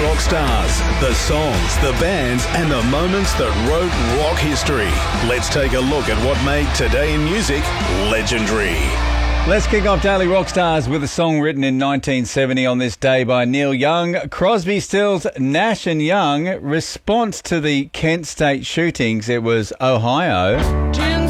rock stars, the songs, the bands, and the moments that wrote rock history. Let's take a look at what made Today in Music legendary. Let's kick off Daily Rock Stars with a song written in 1970 on this day by Neil Young. Crosby, Stills, Nash and Young. Response to the Kent State shootings, it was Ohio.